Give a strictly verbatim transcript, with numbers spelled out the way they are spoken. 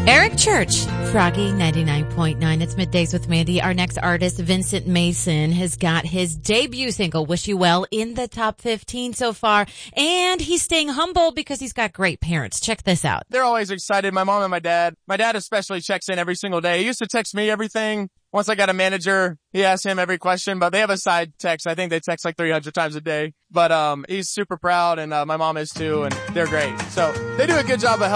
Eric Church, Froggy ninety-nine point nine. It's Middays with Mandy. Our next artist, Vincent Mason, has got his debut single, Wish You Well, in the top fifteen so far. And he's staying humble because he's got great parents. Check this out. They're always excited. My mom and my dad. My dad especially checks in every single day. He used to text me everything. Once I got a manager, he asked him every question, but they have a side text. I think they text like three hundred times a day. But um he's super proud, and uh, my mom is too, and they're great. So they do a good job of helping.